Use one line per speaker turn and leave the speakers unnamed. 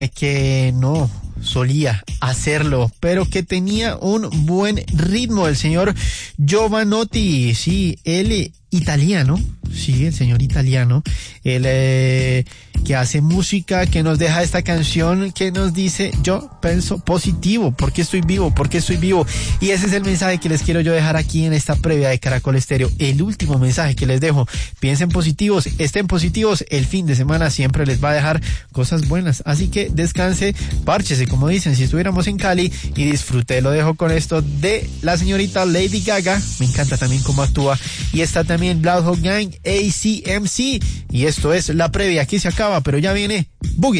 que no solía hacerlo, pero que tenía un buen ritmo, el señor Jovanotti, sí, él italiano, sí, el señor italiano, él que hace música, que nos deja esta canción que nos dice: yo pienso positivo, porque estoy vivo, porque estoy vivo. Y ese es el mensaje que les quiero yo dejar aquí en esta previa de Caracol Estéreo, el último mensaje que les dejo. Piensen positivos, estén positivos, el fin de semana siempre les va a dejar cosas buenas, así que descanse, párchese, como dicen si estuviéramos en Cali, y disfrute. Lo dejo con esto de la señorita Lady Gaga, me encanta también cómo actúa, y está también Bloodhound Gang, ACMC, y esto es la previa. Aquí se acaba, pero ya viene Boogie.